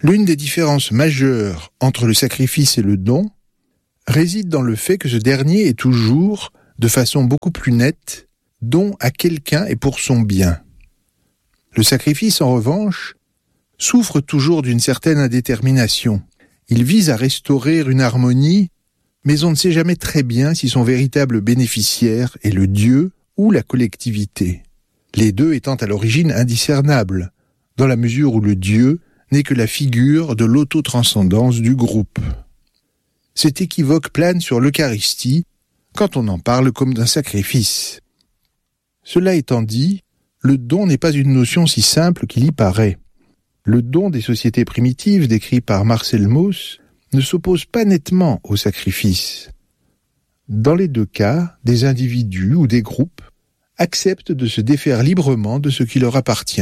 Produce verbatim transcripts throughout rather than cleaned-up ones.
L'une des différences majeures entre le sacrifice et le don réside dans le fait que ce dernier est toujours, de façon beaucoup plus nette, don à quelqu'un et pour son bien. Le sacrifice, en revanche, souffre toujours d'une certaine indétermination. Il vise à restaurer une harmonie, mais on ne sait jamais très bien si son véritable bénéficiaire est le Dieu ou la collectivité, les deux étant à l'origine indiscernables, dans la mesure où le Dieu n'est que la figure de l'autotranscendance du groupe. Cet équivoque plane sur l'Eucharistie quand on en parle comme d'un sacrifice. Cela étant dit, le don n'est pas une notion si simple qu'il y paraît. Le don des sociétés primitives décrit par Marcel Mauss ne s'oppose pas nettement au sacrifice. Dans les deux cas, des individus ou des groupes acceptent de se défaire librement de ce qui leur appartient.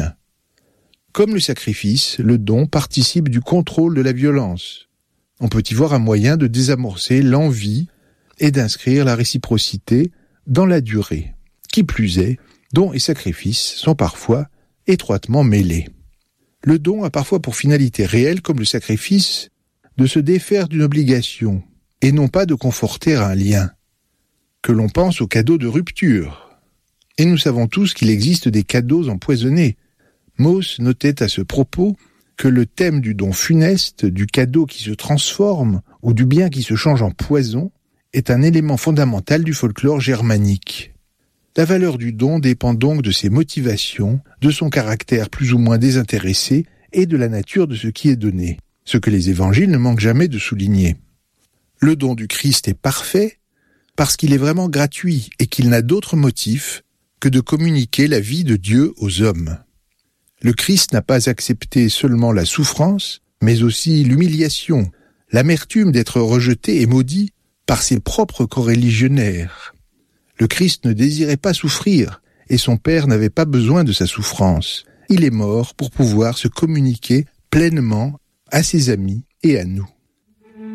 Comme le sacrifice, le don participe du contrôle de la violence. On peut y voir un moyen de désamorcer l'envie et d'inscrire la réciprocité dans la durée. Qui plus est, don et sacrifice sont parfois étroitement mêlés. Le don a parfois pour finalité réelle, comme le sacrifice, de se défaire d'une obligation, et non pas de conforter un lien. Que l'on pense aux cadeaux de rupture. Et nous savons tous qu'il existe des cadeaux empoisonnés. Mauss notait à ce propos que le thème du don funeste, du cadeau qui se transforme ou du bien qui se change en poison est un élément fondamental du folklore germanique. La valeur du don dépend donc de ses motivations, de son caractère plus ou moins désintéressé et de la nature de ce qui est donné, ce que les évangiles ne manquent jamais de souligner. Le don du Christ est parfait parce qu'il est vraiment gratuit et qu'il n'a d'autre motif que de communiquer la vie de Dieu aux hommes. Le Christ n'a pas accepté seulement la souffrance, mais aussi l'humiliation, l'amertume d'être rejeté et maudit par ses propres coreligionnaires. Le Christ ne désirait pas souffrir, et son Père n'avait pas besoin de sa souffrance. Il est mort pour pouvoir se communiquer pleinement à ses amis et à nous.